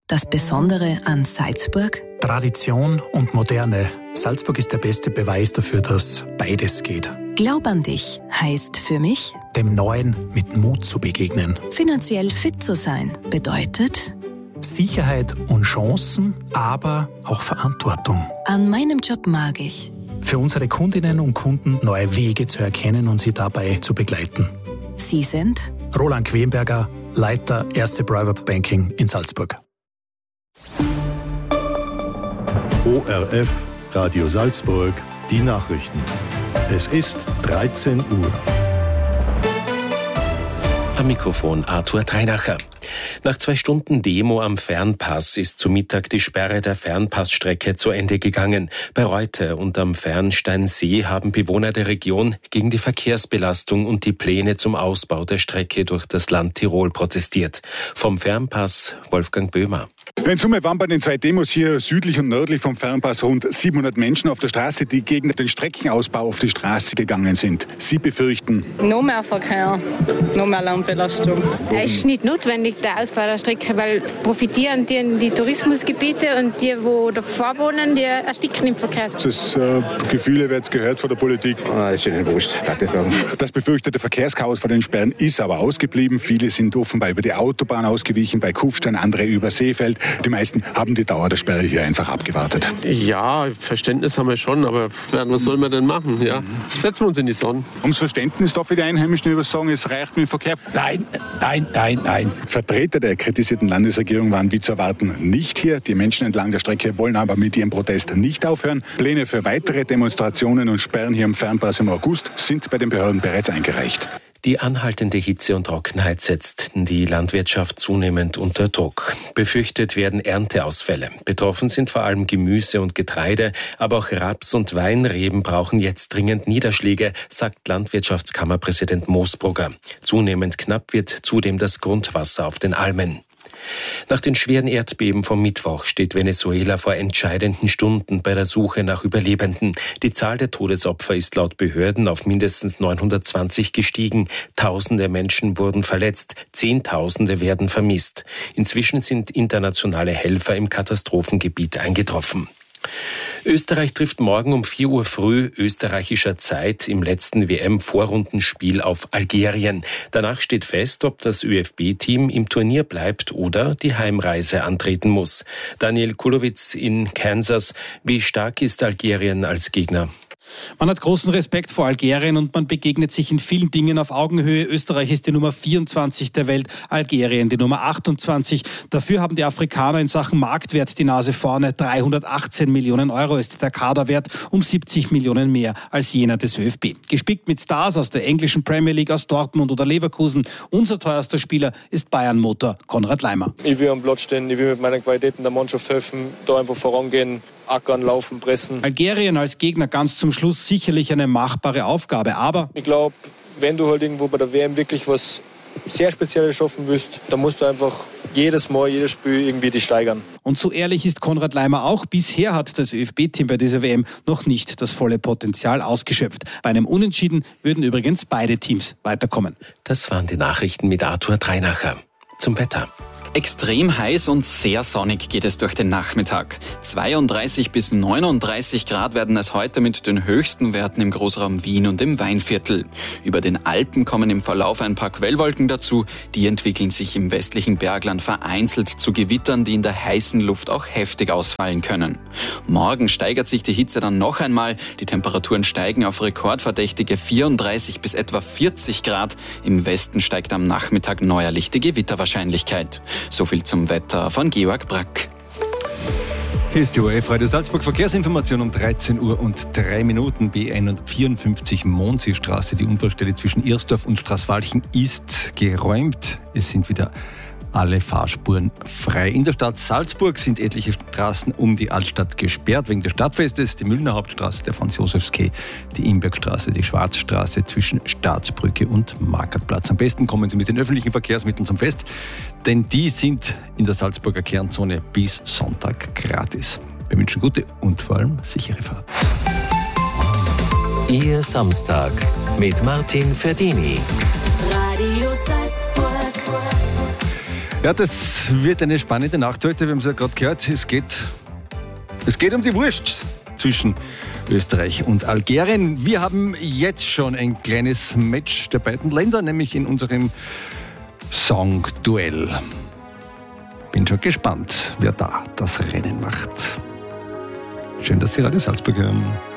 Das Besondere an Salzburg? Tradition und Moderne. Salzburg ist der beste Beweis dafür, dass beides geht. Glaub an dich heißt für mich, dem Neuen mit Mut zu begegnen. finanziell fit zu sein bedeutet, Sicherheit und Chancen, aber auch Verantwortung. an meinem Job mag ich. Für unsere Kundinnen und Kunden neue Wege zu erkennen und sie dabei zu begleiten. Sie sind Roland Quenberger, Leiter Erste Private Banking in Salzburg. ORF, Radio Salzburg, die Nachrichten. Es ist 13 Uhr. Am Mikrofon Arthur Dreinacher. Nach 2 Stunden Demo am Fernpass ist zu Mittag die Sperre der Fernpassstrecke zu Ende gegangen. Bei Reute und am Fernsteinsee haben Bewohner der Region gegen die Verkehrsbelastung und die Pläne zum Ausbau der Strecke durch das Land Tirol protestiert. Vom Fernpass Wolfgang Böhmer. In Summe waren bei den 2 Demos hier südlich und nördlich vom Fernpass rund 700 Menschen auf der Straße, die gegen den Streckenausbau auf die Straße gegangen sind. Sie befürchten noch mehr Verkehr, noch mehr Lärmbelastung. Es ist nicht notwendig, der Ausbau der Strecke, weil profitieren die Tourismusgebiete und die, wo davor wohnen, die ersticken im Verkehr. das Gefühle wird gehört von der Politik. Das ist ihnen wurscht, darf ich sagen. Das befürchtete Verkehrschaos vor den Sperren ist aber ausgeblieben. Viele sind offenbar über die Autobahn ausgewichen, bei Kufstein, andere über Seefeld. Die meisten haben die Dauer der Sperre hier einfach abgewartet. Ja, Verständnis haben wir schon, aber was soll man denn machen? Ja? Setzen wir uns in die Sonne. Ums Verständnis darf ich die Einheimischen etwas sagen, es reicht mit dem Verkehr. Nein. Vertreter der kritisierten Landesregierung waren wie zu erwarten nicht hier. Die Menschen entlang der Strecke wollen aber mit ihrem Protest nicht aufhören. Pläne für weitere Demonstrationen und Sperren hier am Fernpass im August sind bei den Behörden bereits eingereicht. Die anhaltende Hitze und Trockenheit setzt die Landwirtschaft zunehmend unter Druck. Befürchtet werden Ernteausfälle. Betroffen sind vor allem Gemüse und Getreide, aber auch Raps und Weinreben brauchen jetzt dringend Niederschläge, sagt Landwirtschaftskammerpräsident Moosbrugger. Zunehmend knapp wird zudem das Grundwasser auf den Almen. Nach den schweren Erdbeben vom Mittwoch steht Venezuela vor entscheidenden Stunden bei der Suche nach Überlebenden. Die Zahl der Todesopfer ist laut Behörden auf mindestens 920 gestiegen. Tausende Menschen wurden verletzt, Zehntausende werden vermisst. Inzwischen sind internationale Helfer im Katastrophengebiet eingetroffen. Österreich trifft morgen um 4 Uhr früh österreichischer Zeit im letzten WM-Vorrundenspiel auf Algerien. Danach steht fest, ob das ÖFB-Team im Turnier bleibt oder die Heimreise antreten muss. Daniel Kulowitz in Kansas. Wie stark ist Algerien als Gegner? Man hat großen Respekt vor Algerien und man begegnet sich in vielen Dingen auf Augenhöhe. Österreich ist die Nummer 24 der Welt, Algerien die Nummer 28. Dafür haben die Afrikaner in Sachen Marktwert die Nase vorne. 318 Millionen Euro ist der Kaderwert, um 70 Millionen mehr als jener des ÖFB. Gespickt mit Stars aus der englischen Premier League, aus Dortmund oder Leverkusen. Unser teuerster Spieler ist Bayern-Motor Konrad Leimer. Ich will am Platz stehen, ich will mit meinen Qualitäten der Mannschaft helfen, da einfach vorangehen, ackern, laufen, pressen. Algerien als Gegner ganz zum Schluss sicherlich eine machbare Aufgabe, aber ich glaube, wenn du halt irgendwo bei der WM wirklich was sehr Spezielles schaffen willst, dann musst du einfach jedes Mal, jedes Spiel irgendwie dich steigern. Und so ehrlich ist Konrad Leimer auch. Bisher hat das ÖFB-Team bei dieser WM noch nicht das volle Potenzial ausgeschöpft. Bei einem Unentschieden würden übrigens beide Teams weiterkommen. Das waren die Nachrichten mit Arthur Dreinacher. Zum Wetter. Extrem heiß und sehr sonnig geht es durch den Nachmittag. 32 bis 39 Grad werden es heute mit den höchsten Werten im Großraum Wien und im Weinviertel. Über den Alpen kommen im Verlauf ein paar Quellwolken dazu. Die entwickeln sich im westlichen Bergland vereinzelt zu Gewittern, die in der heißen Luft auch heftig ausfallen können. Morgen steigert sich die Hitze dann noch einmal. Die Temperaturen steigen auf rekordverdächtige 34 bis etwa 40 Grad. Im Westen steigt am Nachmittag neuerlich die Gewitterwahrscheinlichkeit. So viel zum Wetter von Georg Brack. Hier ist die ORF Radio Salzburg Verkehrsinformation um 13 Uhr und 3 Minuten. B154 Mondseestraße. Die Unfallstelle zwischen Irsdorf und Straßwalchen ist geräumt. Es sind wieder alle Fahrspuren frei. In der Stadt Salzburg sind etliche Straßen um die Altstadt gesperrt wegen des Stadtfestes. Die Müllner Hauptstraße, der Franz-Josefs-Quai, die Imbergstraße, die Schwarzstraße zwischen Staatsbrücke und Marktplatz. Am besten kommen Sie mit den öffentlichen Verkehrsmitteln zum Fest, denn die sind in der Salzburger Kernzone bis Sonntag gratis. Wir wünschen gute und vor allem sichere Fahrt. Ihr Samstag mit Martin Ferdini. Radio Salzburg. Ja, das wird eine spannende Nacht heute. Wir haben es ja gerade gehört, es geht um die Wurst zwischen Österreich und Algerien. Wir haben jetzt schon ein kleines Match der beiden Länder, nämlich in unserem Song-Duell. Bin schon gespannt, wer da das Rennen macht. Schön, dass Sie Radio Salzburg hören.